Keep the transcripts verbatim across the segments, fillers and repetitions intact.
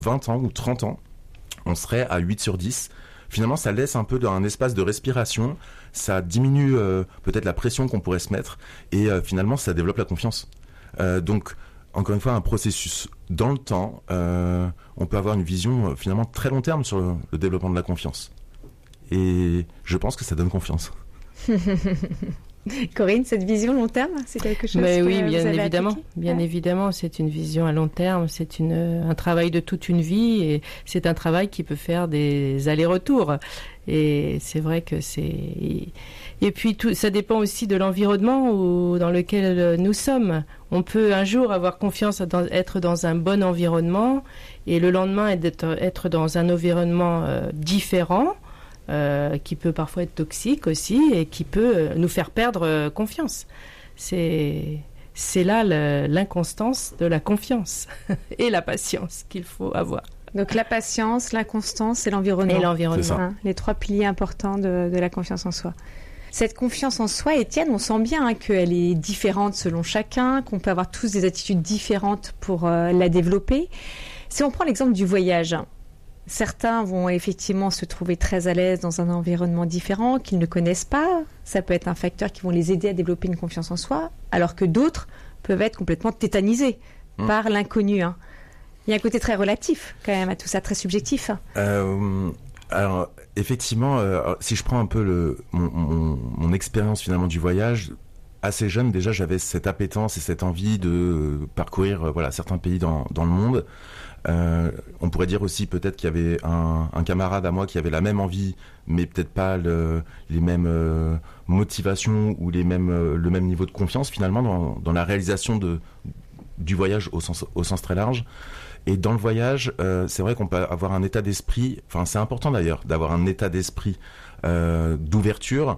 vingt ans ou trente ans, on serait à huit sur dix. Finalement, ça laisse un peu un espace de respiration, ça diminue euh, peut-être la pression qu'on pourrait se mettre, et euh, finalement, ça développe la confiance. Euh, donc, encore une fois, un processus dans le temps, euh, on peut avoir une vision euh, finalement très long terme sur le, le développement de la confiance. Et je pense que ça donne confiance. Corinne, cette vision long terme, c'est quelque chose Mais que oui, vous bien avez évidemment, appliqué? bien Ouais. évidemment, c'est une vision à long terme, c'est une, un travail de toute une vie et c'est un travail qui peut faire des allers-retours. Et c'est vrai que c'est... Et puis tout, ça dépend aussi de l'environnement où, dans lequel nous sommes. On peut un jour avoir confiance, dans, être dans un bon environnement et le lendemain être, être dans un environnement euh, différent. Euh, qui peut parfois être toxique aussi et qui peut euh, nous faire perdre euh, confiance. C'est, c'est là le, l'inconstance de la confiance et la patience qu'il faut avoir. Donc la patience, la constance et l'environnement. Et l'environnement. C'est ça. Hein, les trois piliers importants de, de la confiance en soi. Cette confiance en soi, Étienne, on sent bien hein, qu'elle est différente selon chacun, qu'on peut avoir tous des attitudes différentes pour euh, la développer. Si on prend l'exemple du voyage, certains vont effectivement se trouver très à l'aise dans un environnement différent qu'ils ne connaissent pas. Ça peut être un facteur qui va les aider à développer une confiance en soi, alors que d'autres peuvent être complètement tétanisés mmh. par l'inconnu. Hein. Il y a un côté très relatif quand même à tout ça, très subjectif. Euh, alors effectivement, euh, si je prends un peu le, mon, mon, mon expérience finalement du voyage, assez jeune déjà j'avais cette appétence et cette envie de euh, parcourir euh, voilà, certains pays dans, dans le monde. Euh, on pourrait dire aussi peut-être qu'il y avait un, un camarade à moi qui avait la même envie, mais peut-être pas le, les mêmes euh, motivations ou les mêmes, euh, le même niveau de confiance finalement dans, dans la réalisation de, du voyage au sens, au sens très large. Et dans le voyage, euh, c'est vrai qu'on peut avoir un état d'esprit, enfin c'est important d'ailleurs d'avoir un état d'esprit euh, d'ouverture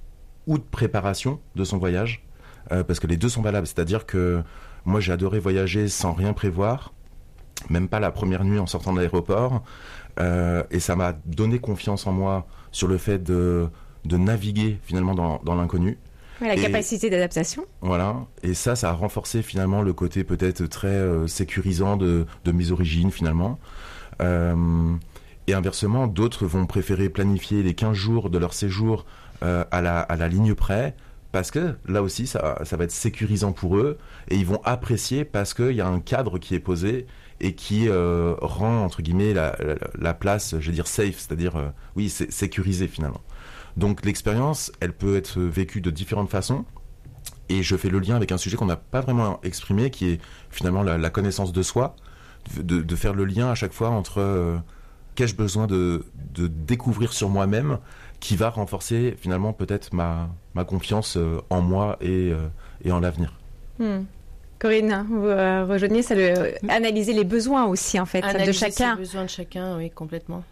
ou de préparation de son voyage, euh, parce que les deux sont valables. C'est-à-dire que moi j'ai adoré voyager sans rien prévoir, même pas la première nuit en sortant de l'aéroport, euh, et ça m'a donné confiance en moi sur le fait de, de naviguer finalement dans, dans l'inconnu. Ouais, la et, capacité d'adaptation. Voilà, et ça, ça a renforcé finalement le côté peut-être très euh, sécurisant de, de mes origines finalement. Euh, et inversement, d'autres vont préférer planifier les quinze jours de leur séjour euh, à, la, à la ligne près, parce que là aussi, ça, ça va être sécurisant pour eux, et ils vont apprécier parce qu'il y a un cadre qui est posé et qui euh, rend, entre guillemets, la, la, la place, je veux dire, safe, c'est-à-dire, euh, oui, c'est sécurisé finalement. Donc l'expérience, elle peut être vécue de différentes façons, et je fais le lien avec un sujet qu'on n'a pas vraiment exprimé, qui est finalement la, la connaissance de soi, de, de faire le lien à chaque fois entre euh, qu'ai-je besoin de, de découvrir sur moi-même, qui va renforcer finalement peut-être ma, ma confiance euh, en moi et, euh, et en l'avenir. Hmm. Corinne, vous euh, rejoignez ça, le, analyser les besoins aussi en fait analyser de chacun. Les besoins de chacun, oui, complètement.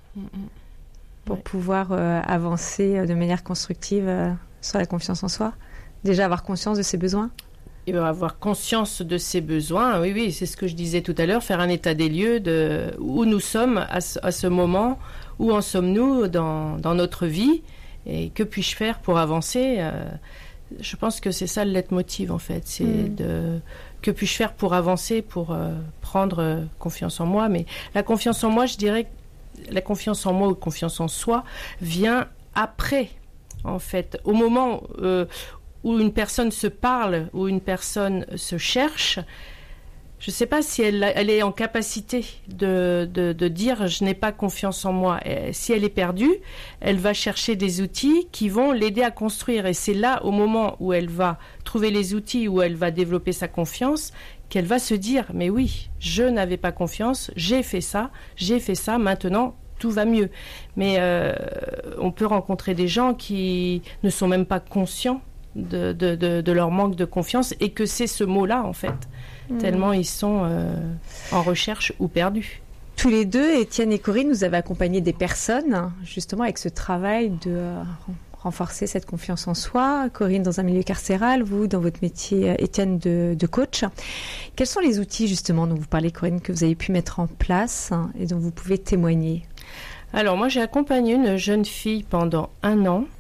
Pour ouais. pouvoir euh, avancer de manière constructive euh, sur la confiance en soi. Déjà avoir conscience de ses besoins. Et avoir conscience de ses besoins, oui, oui, c'est ce que je disais tout à l'heure, faire un état des lieux de où nous sommes à ce, à ce moment, où en sommes-nous dans, dans notre vie, et que puis-je faire pour avancer. euh, Je pense que c'est ça le leitmotiv en fait, c'est mmh. de que puis-je faire pour avancer, pour euh, prendre euh, confiance en moi. Mais la confiance en moi, je dirais que la confiance en moi ou confiance en soi vient après, en fait, au moment euh, où une personne se parle, où une personne se cherche. Je ne sais pas si elle, elle est en capacité de, de, de dire « je n'ai pas confiance en moi ». Et si elle est perdue, elle va chercher des outils qui vont l'aider à construire. Et c'est là, au moment où elle va trouver les outils, où elle va développer sa confiance, qu'elle va se dire « mais oui, je n'avais pas confiance, j'ai fait ça, j'ai fait ça, maintenant tout va mieux ». Mais euh, on peut rencontrer des gens qui ne sont même pas conscients de, de, de, de leur manque de confiance et que c'est ce mot-là, en fait. Mmh. Tellement ils sont euh, en recherche ou perdus. Tous les deux, Étienne et Corinne, vous avez accompagné des personnes, justement, avec ce travail de euh, renforcer cette confiance en soi. Corinne, dans un milieu carcéral, vous, dans votre métier, Étienne, de, de coach. Quels sont les outils, justement, dont vous parlez, Corinne, que vous avez pu mettre en place hein, et dont vous pouvez témoigner ? Alors, moi, j'ai accompagné une jeune fille pendant un an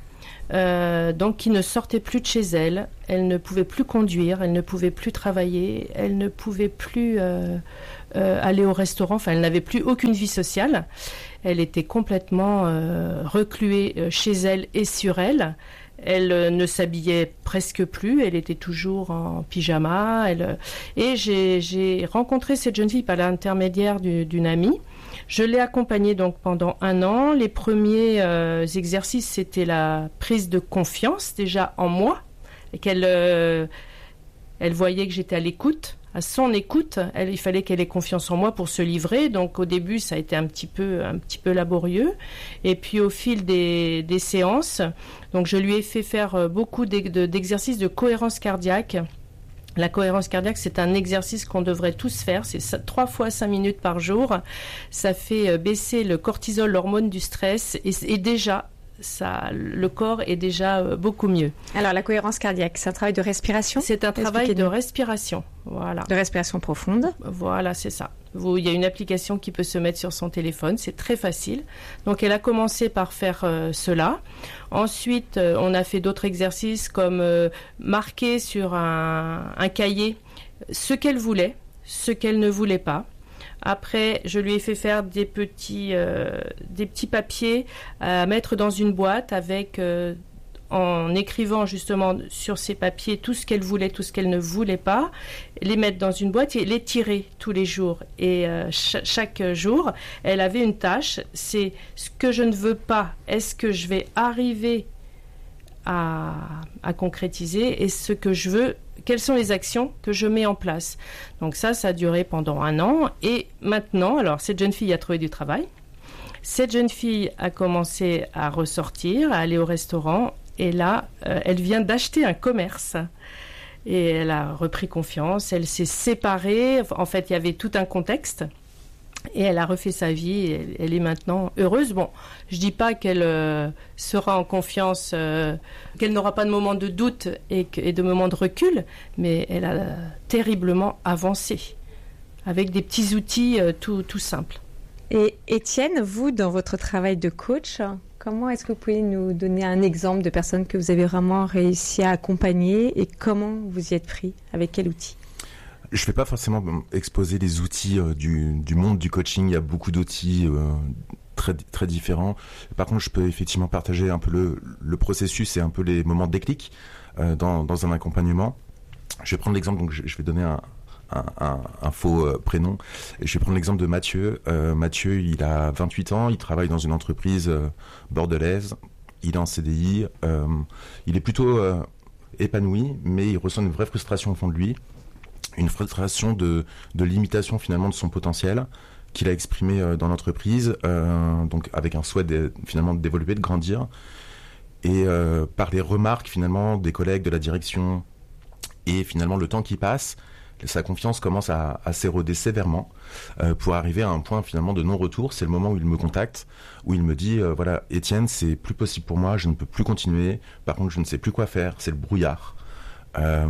euh, donc qui ne sortait plus de chez elle. Elle ne pouvait plus conduire, elle ne pouvait plus travailler, elle ne pouvait plus euh, euh, aller au restaurant, enfin elle n'avait plus aucune vie sociale. Elle était complètement euh, recluée chez elle et sur elle. Elle euh, ne s'habillait presque plus, elle était toujours en pyjama. Elle, et j'ai, j'ai rencontré cette jeune fille par l'intermédiaire du, d'une amie. Je l'ai accompagnée donc pendant un an. Les premiers euh, exercices, c'était la prise de confiance déjà en moi, et qu'elle euh, elle voyait que j'étais à l'écoute, à son écoute. Elle, il fallait qu'elle ait confiance en moi pour se livrer. Donc au début, ça a été un petit peu, un petit peu laborieux. Et puis au fil des, des séances, donc je lui ai fait faire beaucoup d'exercices de cohérence cardiaque. La cohérence cardiaque, c'est un exercice qu'on devrait tous faire. C'est trois fois cinq minutes par jour. Ça fait baisser le cortisol, l'hormone du stress, et, et déjà, ça, le corps est déjà beaucoup mieux. Alors, la cohérence cardiaque, c'est un travail de respiration ? C'est un travail de respiration, voilà. De respiration profonde ? Voilà, c'est ça. Vous, il y a une application qui peut se mettre sur son téléphone, c'est très facile. Donc, elle a commencé par faire euh, cela. Ensuite, euh, on a fait d'autres exercices comme euh, marquer sur un, un cahier ce qu'elle voulait, ce qu'elle ne voulait pas. Après, je lui ai fait faire des petits, euh, des petits papiers à mettre dans une boîte avec, euh, en écrivant justement sur ces papiers tout ce qu'elle voulait, tout ce qu'elle ne voulait pas, les mettre dans une boîte et les tirer tous les jours. Et euh, ch- chaque jour, elle avait une tâche, c'est ce que je ne veux pas, est-ce que je vais arriver à, à concrétiser, et ce que je veux, quelles sont les actions que je mets en place. Donc ça, ça a duré pendant un an. Et maintenant, alors cette jeune fille a trouvé du travail. Cette jeune fille a commencé à ressortir, à aller au restaurant. Et là, euh, elle vient d'acheter un commerce. Et elle a repris confiance. Elle s'est séparée. En fait, il y avait tout un contexte. Et elle a refait sa vie, elle, elle est maintenant heureuse. Bon, je dis pas qu'elle euh, sera en confiance, euh, qu'elle n'aura pas de moment de doute et, que, et de moment de recul, mais elle a euh, terriblement avancé, avec des petits outils euh, tout, tout simples. Et Étienne, vous, dans votre travail de coach, comment est-ce que vous pouvez nous donner un exemple de personnes que vous avez vraiment réussi à accompagner et comment vous y êtes pris, avec quel outil ? Je ne vais pas forcément exposer les outils euh, du, du monde du coaching. Il y a beaucoup d'outils euh, très, très différents. Par contre, je peux effectivement partager un peu le, le processus et un peu les moments de déclic euh, dans, dans un accompagnement. Je vais prendre l'exemple, donc je, je vais donner un, un, un, un faux euh, prénom. Et je vais prendre l'exemple de Mathieu. Euh, Mathieu, il a vingt-huit ans, il travaille dans une entreprise euh, bordelaise. Il est en C D I. Euh, il est plutôt euh, épanoui, mais il ressent une vraie frustration au fond de lui. Une frustration de, de limitation finalement de son potentiel qu'il a exprimé euh, dans l'entreprise, euh, donc avec un souhait de, finalement d'évoluer, de grandir, et euh, par les remarques finalement des collègues, de la direction, et finalement le temps qui passe, sa confiance commence à, à s'éroder sévèrement euh, pour arriver à un point finalement de non-retour. C'est le moment où il me contacte, où il me dit euh, voilà, Étienne, c'est plus possible pour moi, je ne peux plus continuer, par contre je ne sais plus quoi faire, c'est le brouillard. Euh,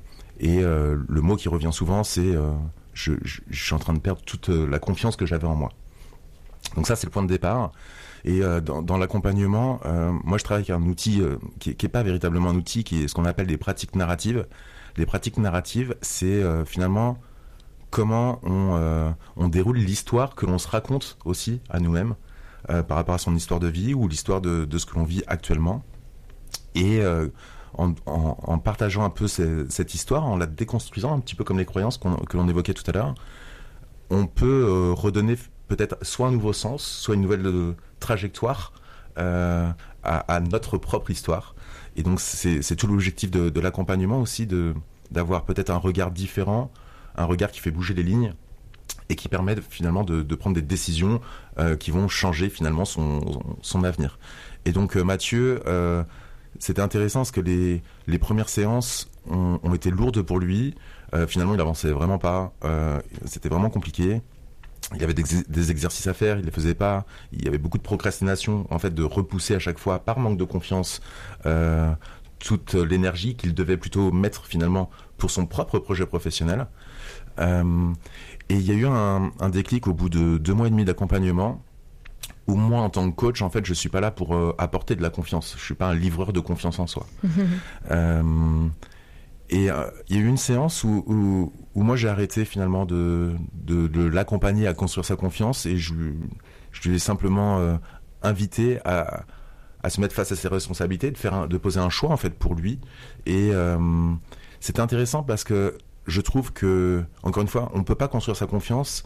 Et euh, le mot qui revient souvent, c'est euh, je, je, je suis en train de perdre toute euh, la confiance que j'avais en moi. Donc ça, c'est le point de départ. Et euh, dans, dans l'accompagnement, euh, moi, je travaille avec un outil euh, qui n'est pas véritablement un outil, qui est ce qu'on appelle des pratiques narratives. Les pratiques narratives, c'est euh, finalement comment on, euh, on déroule l'histoire que l'on se raconte aussi à nous-mêmes euh, par rapport à son histoire de vie ou l'histoire de, de ce que l'on vit actuellement. Et euh, En, en, en partageant un peu ces, cette histoire, en la déconstruisant, un petit peu comme les croyances qu'on, que l'on évoquait tout à l'heure, on peut euh, redonner peut-être soit un nouveau sens, soit une nouvelle euh, trajectoire euh, à, à notre propre histoire. Et donc c'est, c'est tout l'objectif de, de l'accompagnement aussi, de, d'avoir peut-être un regard différent, un regard qui fait bouger les lignes et qui permet de, finalement de, de prendre des décisions euh, qui vont changer finalement son, son avenir. Et donc euh, Mathieu... Euh, C'était intéressant parce que les, les premières séances ont, ont été lourdes pour lui. Euh, finalement, il avançait vraiment pas. Euh, c'était vraiment compliqué. Il y avait des, des exercices à faire, il les faisait pas. Il y avait beaucoup de procrastination, en fait, de repousser à chaque fois, par manque de confiance, euh, toute l'énergie qu'il devait plutôt mettre finalement pour son propre projet professionnel. Euh, et il y a eu un, un déclic au bout de deux mois et demi d'accompagnement où moi, en tant que coach, en fait, je suis pas là pour euh, apporter de la confiance. Je suis pas un livreur de confiance en soi. euh, et il euh, y a eu une séance où, où, où moi, j'ai arrêté finalement de, de, de l'accompagner à construire sa confiance et je, je lui ai simplement euh, invité à, à se mettre face à ses responsabilités, de, faire un, de poser un choix, en fait, pour lui. Et euh, c'était intéressant parce que je trouve que, encore une fois, on ne peut pas construire sa confiance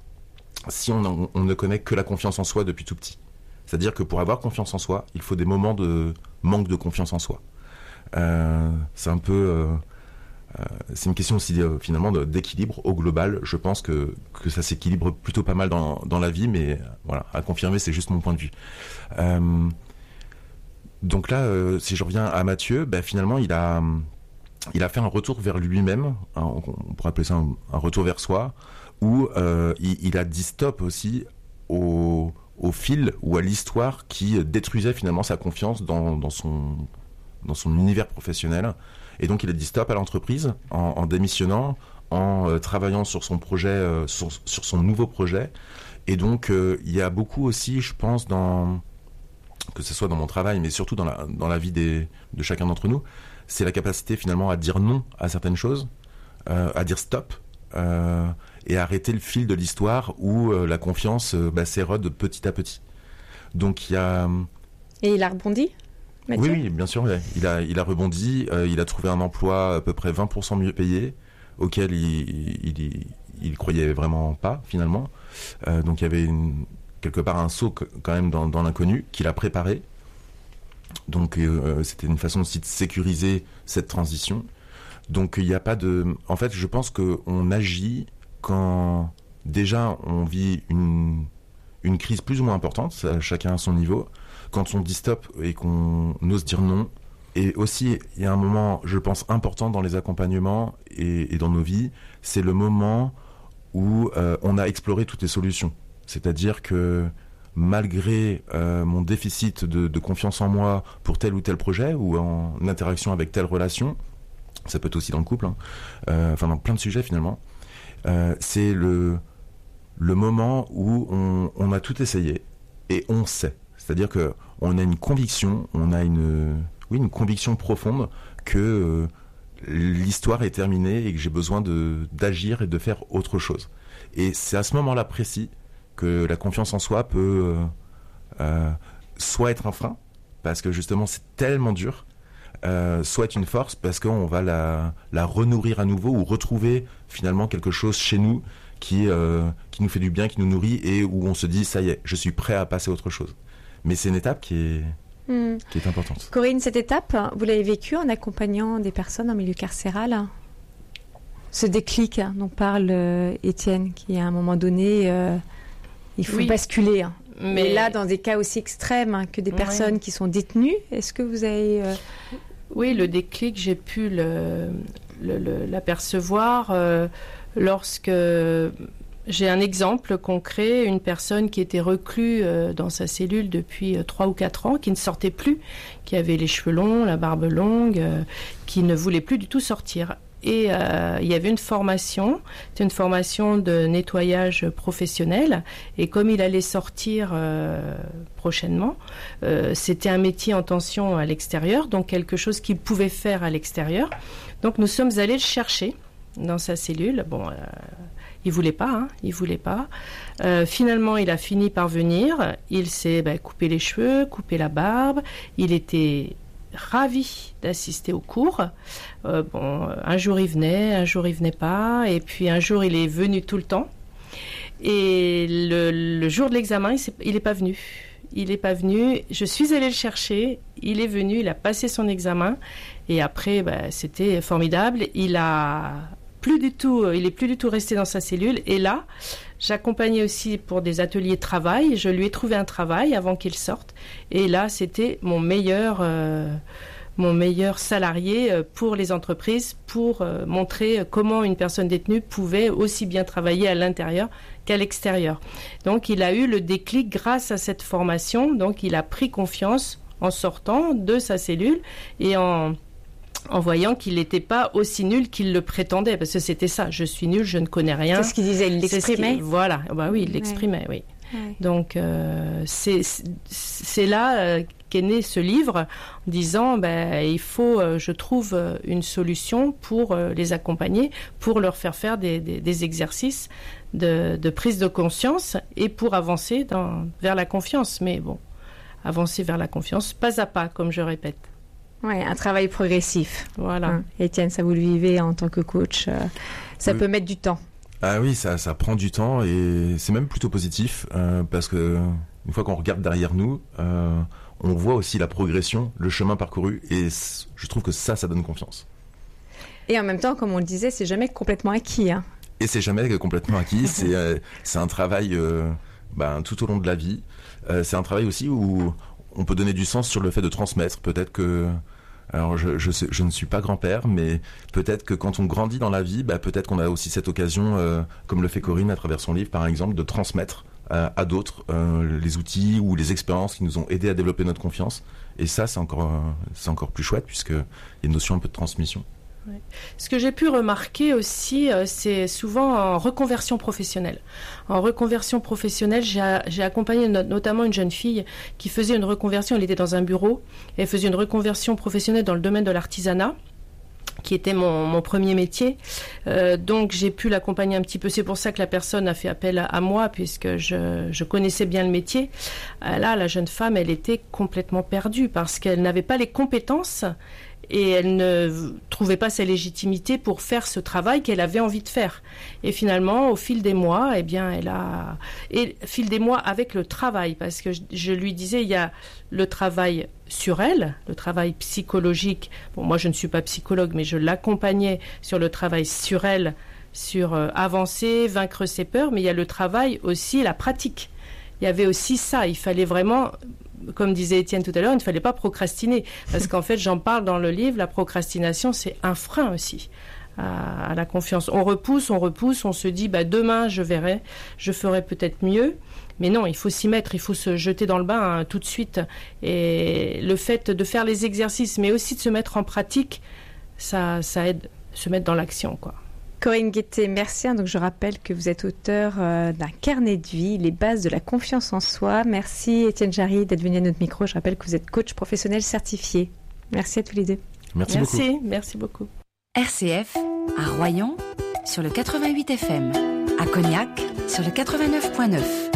si on, on, on ne connaît que la confiance en soi depuis tout petit. C'est-à-dire que pour avoir confiance en soi, il faut des moments de manque de confiance en soi. Euh, c'est un peu... Euh, euh, c'est une question aussi euh, finalement de, d'équilibre au global. Je pense que, que ça s'équilibre plutôt pas mal dans, dans la vie, mais voilà, à confirmer, c'est juste mon point de vue. Euh, donc là, euh, si je reviens à Mathieu, ben, finalement, il a... Il a fait un retour vers lui-même, hein, on pourrait appeler ça un, un retour vers soi, où euh, il, il a dit stop aussi au, au fil ou à l'histoire qui détruisait finalement sa confiance dans, dans, son, dans son univers professionnel. Et donc il a dit stop à l'entreprise en, en démissionnant, en euh, travaillant sur son projet, euh, sur, sur son nouveau projet. Et donc euh, il y a beaucoup aussi, je pense, dans, que ce soit dans mon travail, mais surtout dans la, dans la vie des, de chacun d'entre nous, c'est la capacité finalement à dire non à certaines choses, euh, à dire stop, euh, et à arrêter le fil de l'histoire où euh, la confiance euh, bah, s'érode petit à petit. Donc il y a... Et il a rebondi, Mathieu ? Oui, oui, bien sûr, ouais. il, a, il a rebondi, euh, il a trouvé un emploi à peu près vingt pour cent mieux payé, auquel il, il, il, il croyait vraiment pas finalement. Euh, donc il y avait une, quelque part un saut quand même dans, dans l'inconnu qu'il a préparé. Donc euh, c'était une façon aussi de sécuriser cette transition. Donc il n'y a pas de... En fait, je pense qu'on agit quand déjà on vit une, une crise plus ou moins importante, chacun à son niveau, quand on dit stop et qu'on ose dire non. Et aussi, il y a un moment, je pense, important dans les accompagnements et, et dans nos vies, c'est le moment où euh, on a exploré toutes les solutions. C'est-à-dire que malgré euh, mon déficit de, de confiance en moi pour tel ou tel projet ou en interaction avec telle relation, ça peut être aussi dans le couple, hein, euh, enfin dans plein de sujets finalement, euh, c'est le, le moment où on, on a tout essayé et on sait. C'est-à-dire qu'on a une conviction, on a une, oui, une conviction profonde que euh, l'histoire est terminée et que j'ai besoin de, d'agir et de faire autre chose. Et c'est à ce moment-là précis que la confiance en soi peut euh, euh, soit être un frein, parce que justement c'est tellement dur, euh, soit être une force, parce qu'on va la, la renourrir à nouveau, ou retrouver finalement quelque chose chez nous qui, euh, qui nous fait du bien, qui nous nourrit, et où on se dit, ça y est, je suis prêt à passer à autre chose. Mais c'est une étape qui est, mmh. qui est importante. Corinne, cette étape, vous l'avez vécue en accompagnant des personnes en milieu carcéral ? Ce déclic dont parle euh, Étienne, qui à un moment donné... Euh, Il faut oui. basculer. Hein. Mais Et là, dans des cas aussi extrêmes hein, que des personnes oui. qui sont détenues, est-ce que vous avez... Euh... Oui, le déclic, j'ai pu le, le, le, l'apercevoir euh, lorsque j'ai un exemple concret, une personne qui était reclue euh, dans sa cellule depuis trois ou quatre ans, qui ne sortait plus, qui avait les cheveux longs, la barbe longue, euh, qui ne voulait plus du tout sortir. Et euh, il y avait une formation, c'était une formation de nettoyage professionnel. Et comme il allait sortir euh, prochainement, euh, c'était un métier en tension à l'extérieur, donc quelque chose qu'il pouvait faire à l'extérieur. Donc nous sommes allés le chercher dans sa cellule. Bon, euh, il voulait pas, hein, il voulait pas. Euh, finalement, il a fini par venir. Il s'est bah, coupé les cheveux, coupé la barbe. Il était ravi d'assister au cours. Euh, bon, un jour il venait, un jour il venait pas, et puis un jour il est venu tout le temps. Et le, le jour de l'examen, il n'est pas venu. Il n'est pas venu. Je suis allée le chercher. Il est venu, il a passé son examen, et après, bah, c'était formidable. Il a plus du tout, il est plus du tout resté dans sa cellule. Et là, j'accompagnais aussi pour des ateliers de travail. Je lui ai trouvé un travail avant qu'il sorte. Et là, c'était mon meilleur, euh, mon meilleur salarié pour les entreprises, pour euh, montrer comment une personne détenue pouvait aussi bien travailler à l'intérieur qu'à l'extérieur. Donc, il a eu le déclic grâce à cette formation. Donc, il a pris confiance en sortant de sa cellule et en... en voyant qu'il n'était pas aussi nul qu'il le prétendait, parce que c'était ça, je suis nul, je ne connais rien. C'est ce qu'il disait, il l'exprimait. Voilà, bah oui, il l'exprimait, ouais. oui. Ouais. Donc, euh, c'est, c'est là euh, qu'est né ce livre, en disant, ben, il faut, euh, je trouve, une solution pour euh, les accompagner, pour leur faire faire des, des, des exercices de, de prise de conscience et pour avancer dans, vers la confiance. Mais bon, avancer vers la confiance, pas à pas, comme je répète. Oui, un travail progressif. Voilà. Hein. Étienne, ça vous le vivez en tant que coach, euh, ça oui. peut mettre du temps. Ah oui, ça, ça prend du temps et c'est même plutôt positif euh, parce que une fois qu'on regarde derrière nous, euh, on voit aussi la progression, le chemin parcouru et je trouve que ça, ça donne confiance. Et en même temps, comme on le disait, c'est jamais complètement acquis. Hein. Et c'est jamais complètement acquis, c'est, euh, c'est un travail euh, ben, tout au long de la vie. Euh, c'est un travail aussi où on peut donner du sens sur le fait de transmettre. Peut-être que, alors je, je, sais, je ne suis pas grand-père, mais peut-être que quand on grandit dans la vie, bah, peut-être qu'on a aussi cette occasion, euh, comme le fait Corinne à travers son livre par exemple, de transmettre euh, à d'autres euh, les outils ou les expériences qui nous ont aidés à développer notre confiance. Et ça, c'est encore, euh, c'est encore plus chouette puisqu'il y a une notion un peu de transmission. Ouais. Ce que j'ai pu remarquer aussi, euh, c'est souvent en reconversion professionnelle. En reconversion professionnelle, j'ai, j'ai accompagné no- notamment une jeune fille qui faisait une reconversion, elle était dans un bureau, elle faisait une reconversion professionnelle dans le domaine de l'artisanat, qui était mon, mon premier métier. Euh, donc j'ai pu l'accompagner un petit peu. C'est pour ça que la personne a fait appel à, à moi, puisque je, je connaissais bien le métier. Euh, là, la jeune femme, elle était complètement perdue parce qu'elle n'avait pas les compétences et elle ne trouvait pas sa légitimité pour faire ce travail qu'elle avait envie de faire. Et finalement, au fil des mois, eh bien, elle a... Et au fil des mois avec le travail, parce que je, je lui disais, il y a le travail sur elle, le travail psychologique. Bon, moi, je ne suis pas psychologue, mais je l'accompagnais sur le travail sur elle, sur euh, avancer, vaincre ses peurs, mais il y a le travail aussi, la pratique. Il y avait aussi ça, il fallait vraiment... Comme disait Étienne tout à l'heure, il ne fallait pas procrastiner. Parce qu'en fait, j'en parle dans le livre, la procrastination, c'est un frein aussi à, à la confiance. On repousse, on repousse, on se dit, bah, demain, je verrai, je ferai peut-être mieux. Mais non, il faut s'y mettre, il faut se jeter dans le bain hein, tout de suite. Et le fait de faire les exercices, mais aussi de se mettre en pratique, ça, ça aide à se mettre dans l'action, quoi. Corinne Guettet, merci. Donc, je rappelle que vous êtes auteur euh, d'un carnet de vie, Les bases de la confiance en soi. Merci Étienne Jarry d'être venu à notre micro. Je rappelle que vous êtes coach professionnel certifié. Merci à tous les deux. Merci, merci beaucoup. Merci beaucoup. R C F, à Royan, sur le quatre-vingt-huit F M. À Cognac, sur le quatre-vingt-neuf virgule neuf.